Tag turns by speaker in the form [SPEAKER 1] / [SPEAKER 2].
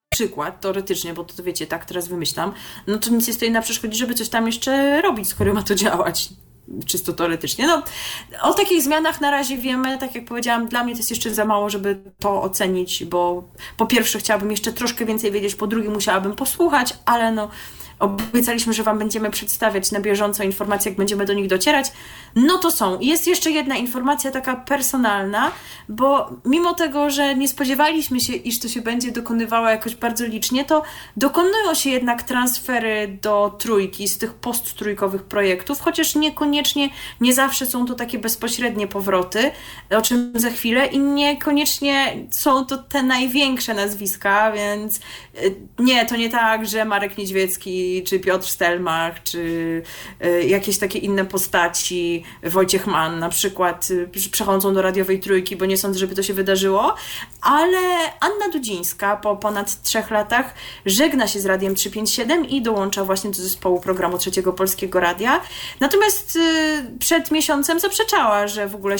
[SPEAKER 1] przykład, teoretycznie, bo to wiecie, tak teraz wymyślam, no to nic nie stoi na przeszkodzie, żeby coś tam jeszcze robić, skoro ma to działać. Czysto teoretycznie. No, o takich zmianach na razie wiemy, tak jak powiedziałam, dla mnie to jest jeszcze za mało, żeby to ocenić, bo po pierwsze chciałabym jeszcze troszkę więcej wiedzieć, po drugie musiałabym posłuchać, ale no obiecaliśmy, że Wam będziemy przedstawiać na bieżąco informacje, jak będziemy do nich docierać. No to są. I jest jeszcze jedna informacja taka personalna, bo mimo tego, że nie spodziewaliśmy się, iż to się będzie dokonywało jakoś bardzo licznie, to dokonują się jednak transfery do trójki z tych posttrójkowych projektów, chociaż niekoniecznie, nie zawsze są to takie bezpośrednie powroty, o czym za chwilę, i niekoniecznie są to te największe nazwiska, więc nie, to nie tak, że Marek Niedźwiecki, czy Piotr Stelmach, czy jakieś takie inne postaci, Wojciech Mann na przykład, przechodzą do radiowej trójki, bo nie sądzę, żeby to się wydarzyło, ale Anna Dudzińska po ponad 3 latach żegna się z Radiem 357 i dołącza właśnie do zespołu programu Trzeciego Polskiego Radia. Natomiast przed miesiącem zaprzeczała, że w ogóle